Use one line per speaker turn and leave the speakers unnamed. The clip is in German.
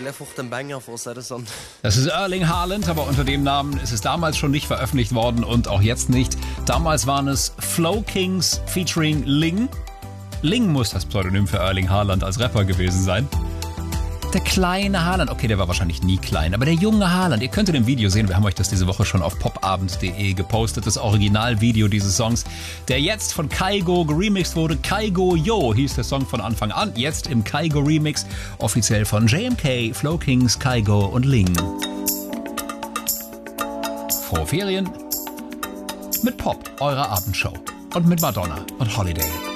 bleef echt een banger voor Citizen.
Das ist Erling Haaland, aber unter dem Namen ist es damals schon nicht veröffentlicht worden und auch jetzt nicht. Damals waren es Flow Kings featuring Ling. Ling muss das Pseudonym für Erling Haaland als Rapper gewesen sein. Der kleine Haaland, okay, der war wahrscheinlich nie klein, aber der junge Haaland, ihr könnt in dem Video sehen, wir haben euch das diese Woche schon auf popabend.de gepostet, das Originalvideo dieses Songs, der jetzt von Kygo geremixed wurde. Kygo Yo hieß der Song von Anfang an, jetzt im Kygo Remix, offiziell von JMK, Flow Kings, Kygo und Ling. Frohe Ferien mit Pop, eurer Abendshow und mit Madonna und Holiday.